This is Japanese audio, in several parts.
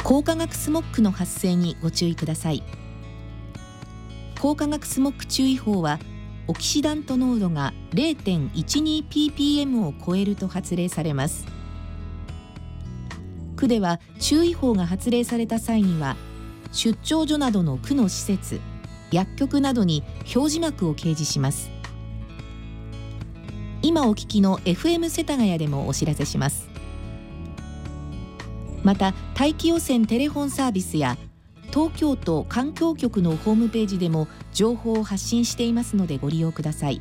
光化学スモッグの発生にご注意ください。光化学スモッグ注意報はオキシダント濃度が 0.12ppm を超えると発令されます。区では注意報が発令された際には、出張所などの区の施設、薬局などに表示幕を掲示します。今お聞きの FM 世田谷でもお知らせします。また大気汚染テレフォンサービスや東京都環境局のホームページでも情報を発信していますのでご利用ください。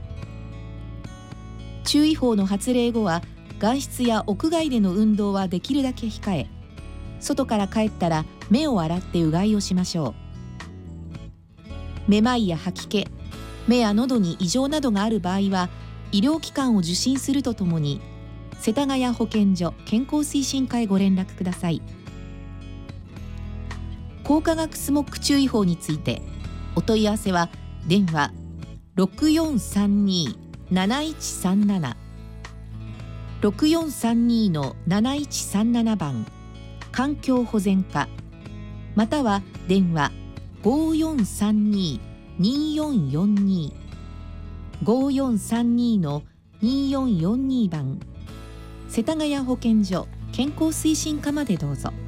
注意報の発令後は外出や屋外での運動はできるだけ控え、外から帰ったら目を洗ってうがいをしましょう。めまいや吐き気、目や喉に異常などがある場合は医療機関を受診するとともに世田谷保健所健康推進課へご連絡ください。光化学スモッグ注意報についてお問い合わせは電話 6432-7137 6432-7137 番環境保全課、または電話 5432-2442 5432-2442 番世田谷保健所健康推進課までどうぞ。